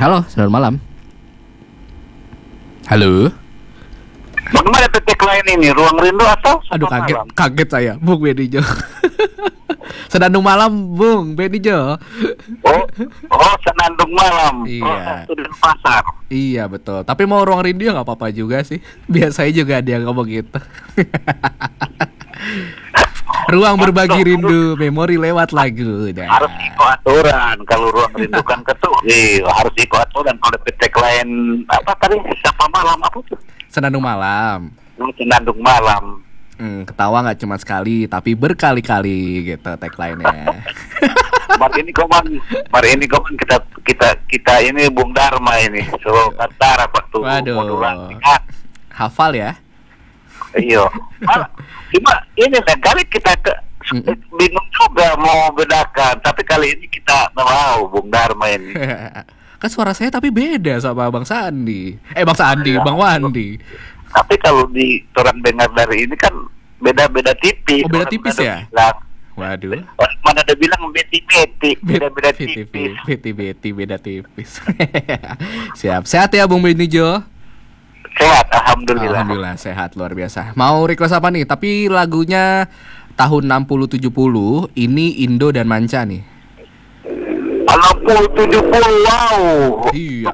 Halo, selamat malam. Halo. Bagaimana titik lain ini? Ruang Rindu atau Aduh, kaget, Malam? kaget saya, Bung Benijo. Senandung malam, Bung Benijo. Senandung Malam. Iya. Itu di pasar. Iya betul. Tapi mau ruang rindu ya nggak apa-apa juga sih. Biasanya juga ada yang ngomong gitu. Ruang berbagi rindu, memori lewat lagu. Harus ikut aturan. Kalau Ruang Rindu kan ketuk. Harus ikut aturan. Kalau titik lain apa tadi? Siapa malam apa tuh? Senandung malam. Senandung Malam. Ketawa nggak cuma sekali, tapi berkali-kali gitu tagline-nya. Mari ini kawan kita ini Bung Dharma ini. So Kantara waktu Waduh. modulan. Hafal ya? Iya. Cuma ini kali kita bingung juga mau bedakan. Tapi kali ini kita mau Bung Dharma ini. Kan suara saya tapi beda sama Bang Sandi. Bang Sandi, Ya, Bang Wandi. Tapi kalau di orang dengar dari ini kan beda-beda tipis. Oh, beda Orang tipis mana ya? bilang, Waduh. orang mana ada bilang beti-beti, beda-beda tipis. Beti beda tipis. Siap. Sehat ya Bung Benijo? Sehat, alhamdulillah. Alhamdulillah sehat, luar biasa. Mau request apa nih? Tapi lagunya tahun 60-70. Ini Indo dan Manca nih. 60-70, wow. Iya.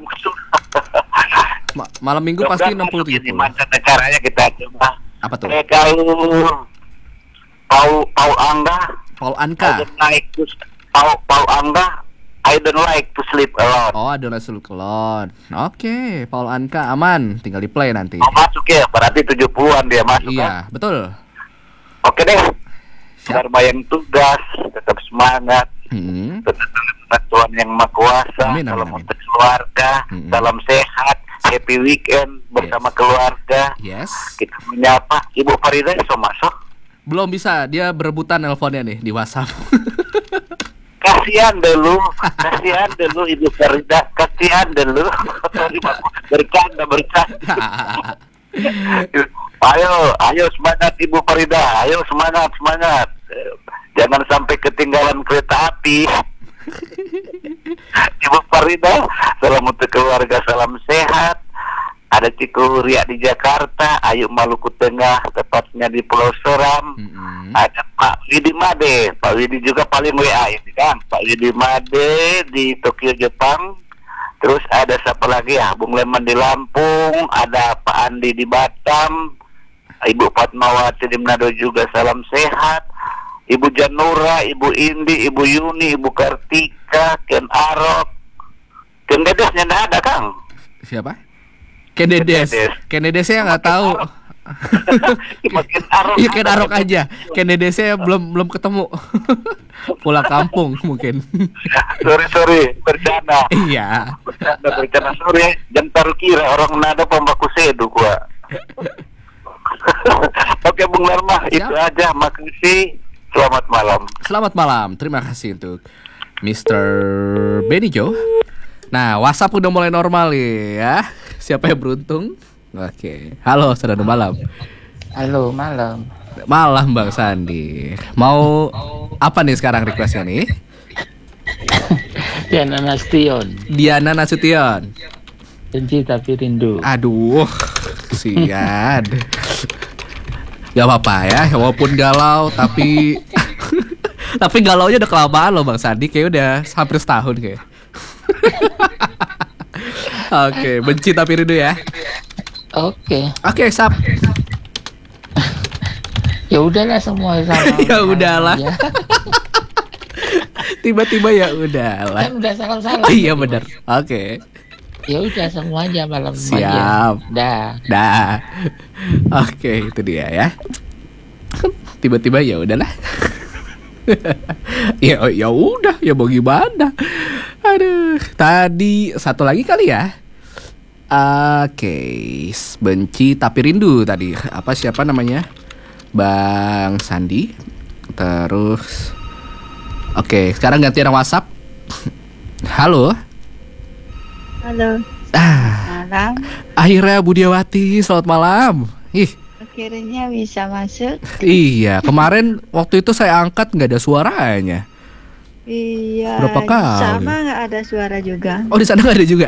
Malam minggu pasti 60-70. Ini mancanegaranya kita coba. Apa tuh? Kalau Paul Angga, Paul I Anka. don't like to Paul Angga, I don't like to sleep alone. Oh, Adonis Sulkelon. Oke, Paul Anka aman. Tinggal di play nanti. Oh, masuk ya, berarti 70-an dia masuk kan? Iya, betul. Oke deh. Siap. Biar bayang tugas, tetap semangat. Tetap dalam Tuhan yang Maha Kuasa. Amin, amin, Salam amin. untuk keluarga, salam sehat, happy weekend bersama keluarga. Yes. Kita menyapa Ibu Farida bisa masuk. Belum bisa, dia berebutan nelponnya nih di WhatsApp. Kasihan dulu Ibu Farida, kasihan dulu. bercanda. Ayo semangat Ibu Farida, ayo semangat. Jangan sampai ketinggalan kereta api. Ibu Farida, salam untuk keluarga, salam sehat. Ada Ciku Riak di Jakarta, Ayu Maluku Tengah, tepatnya di Pulau Seram. Ada Pak Widi Made, Pak Widi juga paling WA ini kan, Pak Widi Made di Tokyo Jepang. Terus ada siapa lagi ya, Bung Leman di Lampung, ada Pak Andi di Batam, Ibu Fatmawati di Manado juga salam sehat. Ibu Janura, Ibu Indi, Ibu Yuni, Ibu Kartika, Ken Arok, Ken Dedesnya nggak ada Kang. Siapa? Ken Dedesnya nggak tahu. Ken Arok. Iya, Ken Arok aja. Ken Dedesnya belum ketemu. Pulang kampung mungkin. Sorry, bercanda. Iya. Bercanda sorry. Jangan kira orang nada pembaku sedu gua. Oke Bung Dharma, itu aja. Makasih. Selamat malam. Selamat malam. Terima kasih untuk Mr. Benijo. Nah, WhatsApp udah mulai normal ya. Siapa yang beruntung? Oke. Halo, Senandung Malam. Halo, malam. Malam Bang Sandi. Mau apa nih sekarang requestnya nih? Diana Nasution. Diana Nasution. Benci tapi rindu. Aduh, kasihan. Gak apa-apa ya, walaupun galau tapi tapi galaunya udah kelamaan loh Bang Sandi, kayak udah hampir setahun kayak. Oke, benci tapi rindu ya. Oke, Sap. Ya udahlah semua sama. Ya udahlah. Tiba-tiba ya udahlah. Kan udah salah-salah. Iya benar. Oke. Ya udah semua aja malam Siap. aja. Dah. Oke, itu dia ya. Tiba-tiba ya udahlah. ya udah, ya mau gimana. Aduh, tadi satu lagi kali ya. Oke, benci tapi rindu tadi. Apa siapa namanya? Bang Sandi. Terus oke, sekarang gantian WhatsApp. Halo. Malam. Akhirnya Budiawati, selamat malam. Akhirnya bisa masuk. Iya, kemarin waktu itu saya angkat nggak ada suaranya. Iya. Berapa kali? Sama nggak ada suara juga. Oh, di sana nggak ada juga.